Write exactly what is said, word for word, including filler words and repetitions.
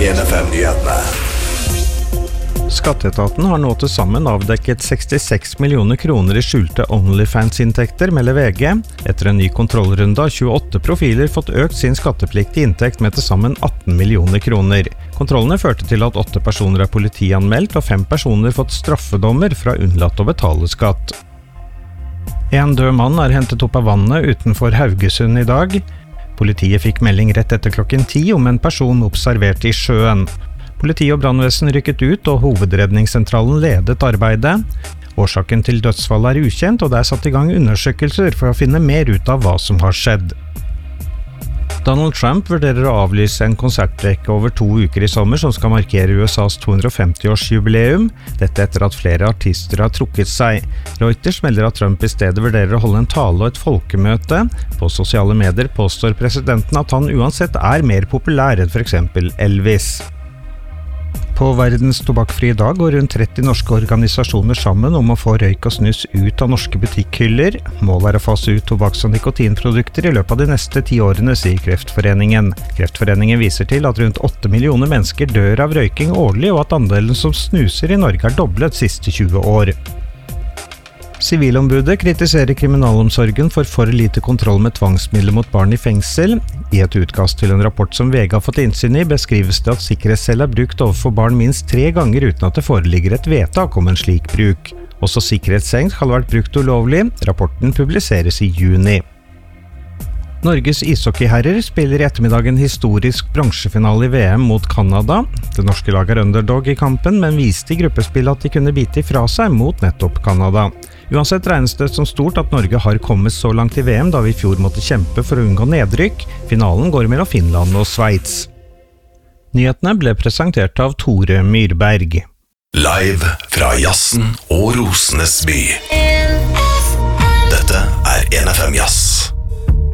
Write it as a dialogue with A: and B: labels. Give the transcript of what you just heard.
A: en F M-nyhetene.
B: Skatteetaten har nå til sammen avdekket sekstiseks millioner kroner i skjulte OnlyFans-inntekter, melder V G. Etter en ny kontrollrunde har tjueåtte profiler fått økt sin skattepliktige inntekt med til sammen atten millioner kroner. Kontrollene førte til at åtte personer er politianmeldt og fem personer fått straffedommer fra unnlatt å betale skatt. En død mann er hentet opp av vannet utenfor Haugesund i dag. Politiet fikk melding rett etter klokken ti om en person observert i sjøen. Politi og brannvesen rykket ut, og hovedredningssentralen ledet arbeidet. Årsaken til dødsfallet er ukjent, og det er satt i gang undersøkelser for å finne mer ut av hva som har skjedd. Donald Trump vurderer å avlyse en konsertrekke over to uker i sommer som skal markere U S A's to hundre og femti-årsjubileum. Dette etter at flere artister har trukket seg. Reuters melder at Trump i stedet vurderer å holde en tale og et folkemøte. På sosiale medier påstår presidenten at han uansett er mer populær enn for eksempel Elvis. På verdens tobakkfrie dag går rundt tretti norske organisasjoner sammen om å få røyk og snus ut av norske butikkhyller. Målet er å fase ut tobakks- og nikotinprodukter i løpet av de neste ti årene, sier Kreftforeningen. Kreftforeningen viser til at rundt åtte millioner mennesker dør av røyking årlig, og at andelen som snuser i Norge er doblet siste tjue år. Sivilombudet kritiserer kriminalomsorgen for for lite kontroll med tvangsmidler mot barn i fengsel. I et utkast til en rapport som V G har fått innsyn i, beskrives det at sikkerhetscelle er brukt overfor barn minst tre ganger uten at det foreligger et vedtak om en slik bruk. Også sikkerhetsseng skal ha vært brukt ulovlig. Rapporten publiseres i juni. Norges ishockeyherrer spiller i ettermiddag en historisk bronsefinale i V M mot Canada. Det norske laget er underdog i kampen, men viste i gruppespill at de kunne bite ifra seg mot nettopp Canada. Uansett regnes det som stort at Norge har kommet så langt i V M da vi i fjor måtte kjempe for å unngå nedrykk. Finalen går mellom Finland og Sveits. Nyhetene ble presentert av Tore Myrberg.
A: Live fra Jazzen og Rosenes by.